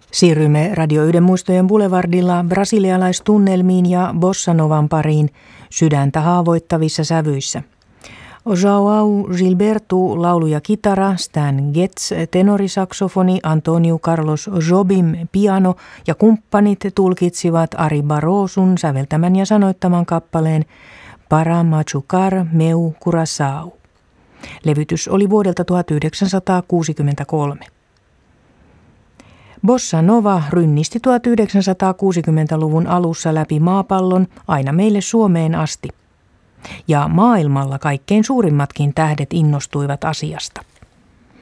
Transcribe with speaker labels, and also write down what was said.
Speaker 1: Siirrymme Radio 1 muistojen boulevardilla brasilialaistunnelmiin ja bossanovan pariin sydäntä haavoittavissa sävyissä. João Gilberto laulu ja kitara, Stan Getz tenorisaksofoni, Antonio Carlos Jobim piano ja kumppanit tulkitsivat Ari Barrosun säveltämän ja sanoittaman kappaleen Para machucar meu curaçao. Levytys oli vuodelta 1963. Bossa Nova rynnisti 1960-luvun alussa läpi maapallon aina meille Suomeen asti. Ja maailmalla kaikkein suurimmatkin tähdet innostuivat asiasta.